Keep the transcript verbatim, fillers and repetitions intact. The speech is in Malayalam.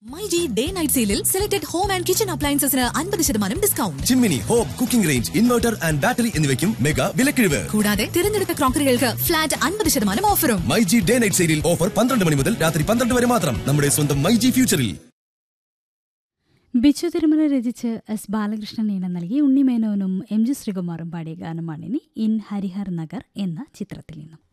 മൈജി ഡേ നൈറ്റ് സെയിലിൽ സെലക്ടഡ് ഹോം ആൻഡ് കിച്ചൺ അപ്ലയൻസസിന് അൻപത് ശതമാനം discount. Chimmini, home, cooking range, inverter and battery എന്നിവയ്ക്കും മെഗാ വിലക്കിഴിവ്. കൂടാതെ തിരഞ്ഞെടുത്ത ക്രോക്കറികൾക്ക് ഫ്ലാറ്റ് അൻപത് ശതമാനം ഓഫറും. മൈജി ഡേ നൈറ്റ് സെയിലിൽ ഓഫർ പന്ത്രണ്ട് മണി മുതൽ രാത്രി പന്ത്രണ്ട് വരെ മാത്രം. നമ്മുടെ സ്വന്തം മൈജി ഫ്യൂച്ചറിൽ. ബിച്ചു തിരുമല രചിച്ച് എസ് ബാലകൃഷ്ണൻ ഈണം നൽകി ഉണ്ണിമേനോനും എം ജി ശ്രീകുമാറും പാടിയ ഗാനമാണിനി ഇൻ ഹരിഹർ നഗർ എന്ന ചിത്രത്തിൽ നിന്നും.